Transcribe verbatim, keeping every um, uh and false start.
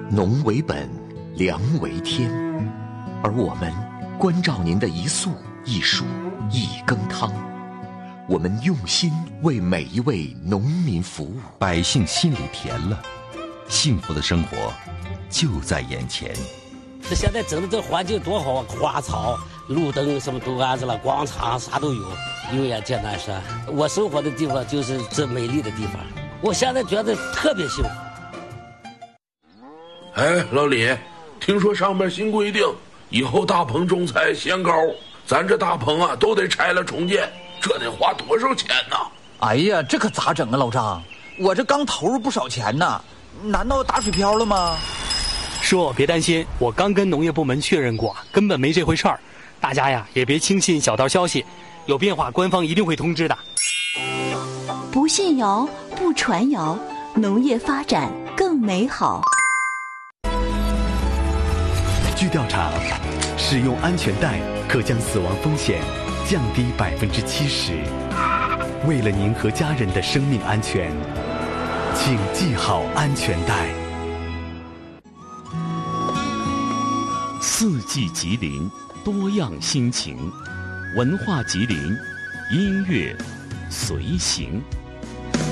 农为本，粮为天，而我们关照您的一粟一蔬一羹汤，我们用心为每一位农民服务， 百姓心里甜了，幸福的生活就在眼前。 这现在整的这环境多好啊，花草、路灯什么都安置了，广场啥都有。永远简单说，我生活的地方就是这美丽的地方，我现在觉得特别幸福。 哎，老李，听说上面新规定，以后大棚种菜限高，咱这大棚啊都得拆了重建，这得花多少钱呢？ 哎呀，这可咋整啊，老张？我这刚投入不少钱呢，难道打水漂了吗？ 叔，别担心，我刚跟农业部门确认过，根本没这回事儿。大家呀，也别轻信小道消息，有变化官方一定会通知的。 不信谣，不传谣，农业发展更美好。 据调查，使用安全带可将死亡风险降低百分之七十。为了您和家人的生命安全，请系好安全带。 四季吉林，多样心情，文化吉林，音乐随行。